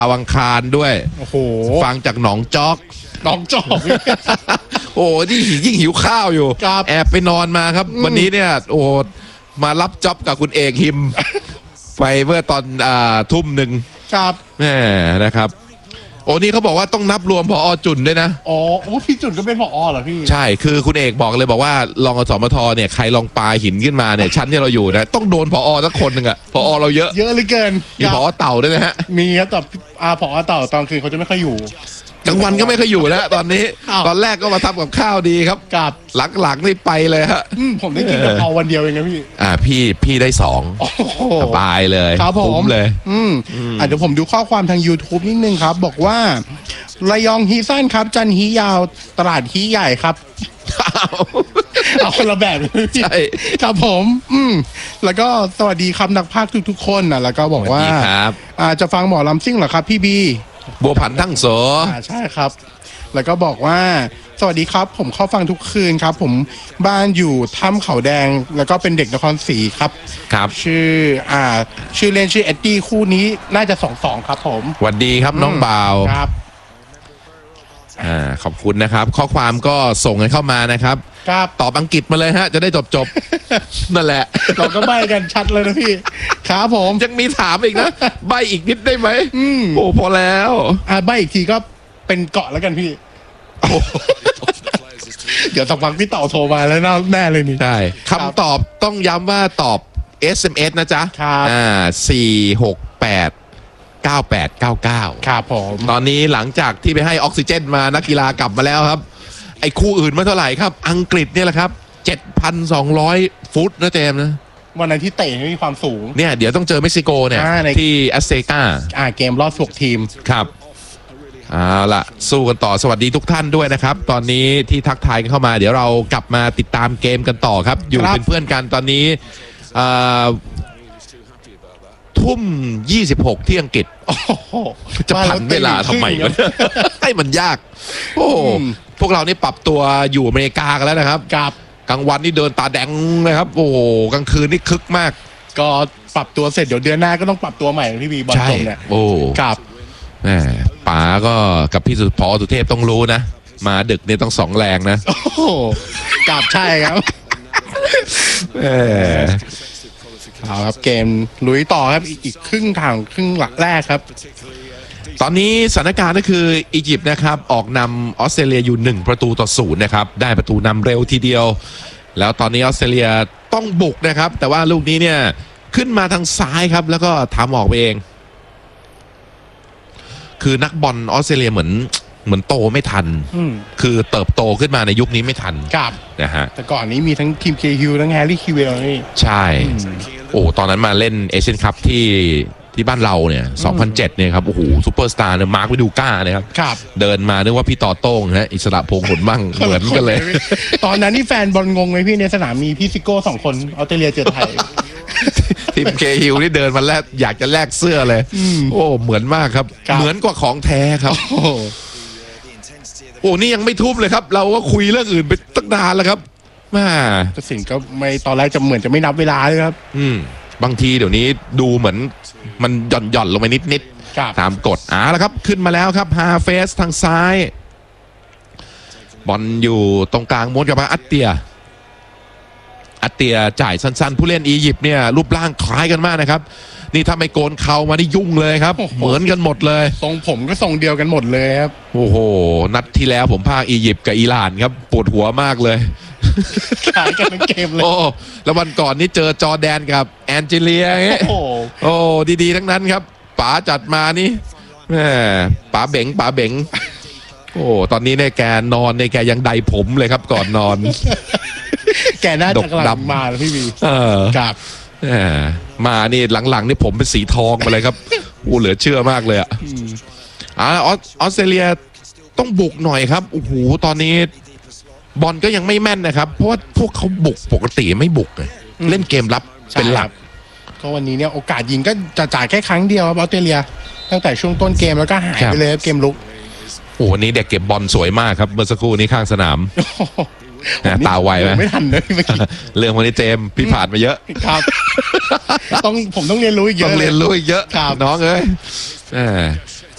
อวังคารด้วยโอ้โหฟังจากหนองจอกโอ้ที่ยิ่งหิวข้าวอยู่แอบไปนอนมาครับวันนี้เนี่ยโอ้มารับจ็อบกับคุณเอกหิมไปเมื่อตอนทุ่มหนึ่งครับแม่นะครับโอ้นี่เขาบอกว่าต้องนับรวมผอ.จุนด้วยนะอ๋อพี่จุนก็เป็นผอ.เหรอพี่ใช่คือคุณเอกบอกเลยบอกว่ารองสมทเนี่ยใครลองปาหินขึ้นมาเนี่ยชั้นที่เราอยู่นะต้องโดนผอ.สักคนหนึ่งอะผอ.เราเยอะเหลือเกินมีผอ.เต่าด้วยนะฮะมีครับแต่ผอ.เต่าตอนคืนเขาจะไม่ค่อยอยู่กลางวันก็ไม่ค่อยอยู่แล้วตอนนี้ตอนแรกก็มาทำกับข้าวดีครับกับหลังๆนี่ไปเลยฮะผมได้กินกะเพราวันเดียวเองนะพี่ได้2สบายเลยครับผมเลยเดี๋ยวผมดูข้อความทาง YouTube นิดนึงครับบอกว่าระยองฮีสั้นครับจันฮียาวตลาดฮีใหญ่ครับเอาคนละแบบใช่ครับผมแล้วก็สวัสดีครับนักพากย์ทุกๆคนนะแล้วก็บอกว่าจะฟังหมอลำซิ่งเหรอครับพี่บีบัวผันทั้งโสใช่ครับแล้วก็บอกว่าสวัสดีครับผมเข้าฟังทุกคืนครับผมบ้านอยู่ถ้ำเขาแดงแล้วก็เป็นเด็กนครศรีครับชื่อเล่นชื่อเอ็ดดี้คู่นี้น่าจะ2-2ครับผมสวัสดีครับน้องบ่าวครับขอบคุณนะครับข้อความก็ส่งกันเข้ามานะครับตอบอังกฤษมาเลยฮะจะได้จบนั่นแหละเราก็ใบกันชัดเลยนะพี่ครับผมยังมีถามอีกนะใบอีกนิดได้ไหมโอ้พอแล้วใบอีกทีก็เป็นเกาะแล้วกันพี่เดี๋ยวสักพักพี่เต่าโทรมาแล้วแน่เลยนี่ใช่คำตอบต้องย้ำว่าตอบ SMS นะจ๊ะ4689899 ครับผมตอนนี้หลังจากที่ไปให้ออกซิเจนมานักกีฬากลับมาแล้วครับไอ้คู่อื่นมาเท่าไหร่ครับอังกฤษเนี่ยแหละครับ 7,200 ฟุตนะเจมนะวันนั้นที่เตะมีความสูงเนี่ยเดี๋ยวต้องเจอเม็กซิโกเนี่ยที่แอสเซกาเกมรอบ16ทีมครับเอาล่ะสู้กันต่อสวัสดีทุกท่านด้วยนะครับตอนนี้ที่ทักทายกันเข้ามาเดี๋ยวเรากลับมาติดตามเกมกันต่อครับอยู่เป็นเพื่อนกันตอนนี้ทุ่ม26ที่อังกฤษจะผันเวลาทำไมวะให้มันยากโอ้พวกเรานี่ปรับตัวอยู่อเมริกากันแล้วนะครับกลางวันนี่เดินตาแดงนะครับโอ้กลางคืนนี่คึกมากก็ปรับตัวเสร็จเดี๋ยวเดือนหน้าก็ต้องปรับตัวใหม่พี่บีบอลจบเนี่ยโอ้กับป๋าก็กับพี่พอสุเทพต้องรู้นะมาดึกเนี่ยต้อง2แรงนะโอ้กับใช่ครับครับเกมลุยต่อครับอีกครึ่งทางครึ่งหลักแรกครับตอนนี้สถานการณ์ก็คืออียิปต์นะครับออกนำออสเตรเลียอยู่1-0นะครับได้ประตูนำเร็วทีเดียวแล้วตอนนี้ออสเตรเลียต้องบุกนะครับแต่ว่าลูกนี้เนี่ยขึ้นมาทางซ้ายครับแล้วก็ทำออกไปเองคือนักบอลออสเตรเลียเหมือนโตไม่ทันคือเติบโตขึ้นมาในยุคนี้ไม่ทันนะฮะแต่ก่อนนี้มีทั้งทีมเคฮิลทั้งแฮร์รี่คิวเวลนี่ใช่โอ้ตอนนั้นมาเล่นเอเชียนคัพที่บ้านเราเนี่ย2007เนี่ยครับโอ้โหซูเปอร์สตาร์เนี่ยมาร์ควิดูก้าเนี่ยครับเดินมานึกว่าพี่ต่อโต้งฮะอิสระพงษ์ผลมั่งเหมือนกันเลยตอนนั้นนี่แฟนบอลงงไหมพี่ในสนามมีพี่ซิโก้2คนออสเตรเลียเจอไทยทีมเคฮิลนี่เดินมาแลกอยากจะแลกเสื้อเลยโอ้เหมือนมากครับเหมือนกว่าของแท้ครับโอ้นี่ยังไม่ทุบเลยครับเราก็คุยเรื่องอื่นไปตั้งนานแล้วครับตัดสินก็ไม่ตอนแรกจะเหมือนจะไม่นับเวลาเลยครับบางทีเดี๋ยวนี้ดูเหมือนมันหย่อนลงไปนิดตามกฎแล้วครับขึ้นมาแล้วครับฮาเฟสทางซ้ายบอลอยู่ตรงกลางม้วนกับอัตเตียจ่ายสั้นๆผู้เล่นอียิปต์เนี่ยรูปร่างคล้ายกันมากนะครับนี่ถ้าไม่โกนเข่ามานี่ยุ่งเลยครับเหมือนกันหมดเลยทรงผมก็ทรงเดียวกันหมดเลยครับโอ้โหนัดที่แล้วผมพากอียิปต์กับอิหร่านครับปวดหัวมากเลยขายกันทั้งเกมเลยโอ้แล้ววันก่อนนี่เจอจอร์แดนกับแอนเจเลียโอ้ดีๆทั้งนั้นครับป๋าจัดมานี่ป๋าเบ๋งโอ้ตอนนี้เนี่ยแกนอนเนี่ยแกยังไดผมเลยครับก่อนนอนแกน่าจะกลับมาแล้วพี่วีกับมานี่หลังๆนี่ผมเป็นสีทองมาเลยครับอู้เหลือเชื่อมากเลยออสเตรเลียต้องบุกหน่อยครับโอ้โหตอนนี้บอลก็ยังไม่แม่นนะครับเพราะว่าพวกเขาบุกปกติไม่บุกเลยเล่นเกมรับเป็นหลักก็วันนี้เนี่ยโอกาสยิงก็จะจ่ายแค่ครั้งเดียวครับออสเตรเลียตั้งแต่ช่วงต้นเกมแล้วก็หายไปเลยเกมลุกโอ้วันนี้เด็กเก็บบอลสวยมากครับเมื่อสักครู่นี้ข้างสนามตาไวไหมไม่ทันเลยเรื่องวันนี้เจมพี่ผ่านมาเยอะครับผมต้องเรียนรู้อีกเยอะต้องเรียนรู้อีกเยอะน้องเอ้ย